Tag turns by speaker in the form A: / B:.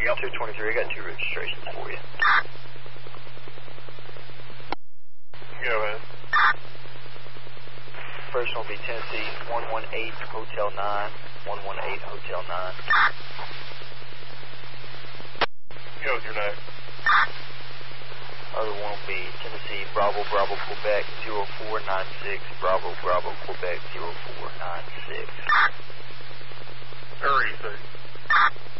A: Yep. 223, I got 2 registrations for you.
B: Go ahead.
A: First one will be Tennessee 118 Hotel 9, 118 Hotel 9.
B: Go with your name.
A: Other one will be Tennessee Bravo Bravo Quebec 0496, Bravo Bravo Quebec 0496.
B: Where are you, sir?